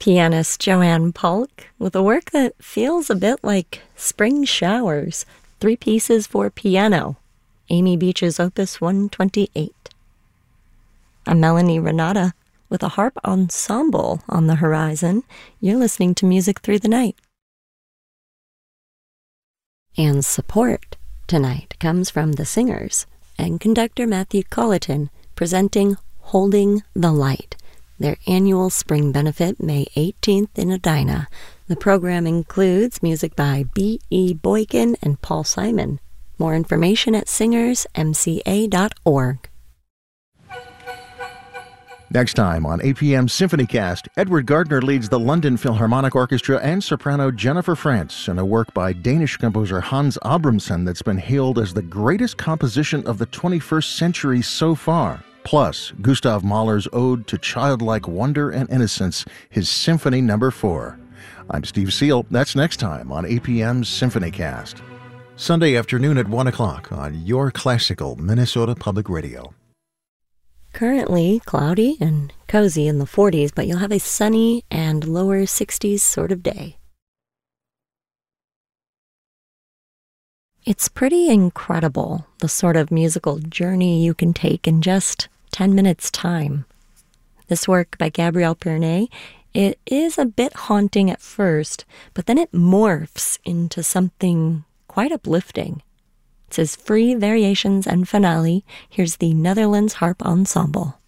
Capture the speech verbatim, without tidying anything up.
Pianist Joanne Polk with a work that feels a bit like spring showers, three pieces for piano, Amy Beach's Opus one twenty-eight. I'm Melanie Renata with a harp ensemble on the horizon. You're listening to Music Through the Night. And support tonight comes from the singers and conductor Matthew Colleton presenting Holding the Light, their annual spring benefit, May eighteenth in Edina. The program includes music by B E. Boykin and Paul Simon. More information at singers m c a dot org. Next time on A P M SymphonyCast, Edward Gardner leads the London Philharmonic Orchestra and soprano Jennifer Frantz in a work by Danish composer Hans Abramson that's been hailed as the greatest composition of the twenty-first century so far. Plus, Gustav Mahler's ode to childlike wonder and innocence, his Symphony Number Four. I'm Steve Seal. That's next time on A P M SymphonyCast. Sunday afternoon at one o'clock on your classical Minnesota Public Radio. Currently cloudy and cozy in the forties, but you'll have a sunny and lower sixties sort of day. It's pretty incredible, the sort of musical journey you can take in just ten minutes' time. This work by Gabriel Pernet, it is a bit haunting at first, but then it morphs into something quite uplifting. It's his Free Variations and Finale. Here's the Netherlands Harp Ensemble.